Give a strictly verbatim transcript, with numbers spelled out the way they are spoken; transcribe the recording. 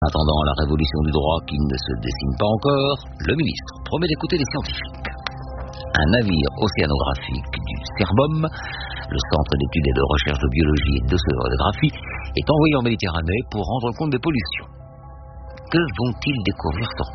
Attendant la révolution du droit qui ne se dessine pas encore, le ministre promet d'écouter les scientifiques. Un navire océanographique du CERBOM, le Centre d'études et de recherche de biologie et d'océanographie, est envoyé en Méditerranée pour rendre compte des pollutions. Que vont-ils découvrir sur place ?